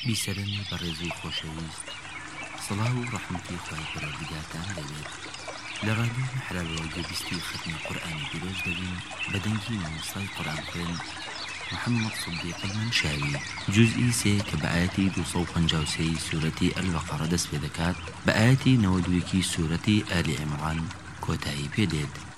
بیسەرەمی بەڕێزی خۆشەویست، سڵاو و ڕەحمەتی خوای پەروەردگارتان لەوێت. لە ڕادیۆ محرابەوە گوێبیستی ختمی قورئانی پیرۆز دەبین بە دەنگی مامۆستای قورئان خوێن محەممەد سیدیق المەنشاوی، جوزئی 3 کە بە ئاەتی 253 سوورەتی ئەلبەقەرە دەست پێ دەکات، بە ئاەتی 92 سوورەتی ئالی عیمران کۆتایی پێدێت.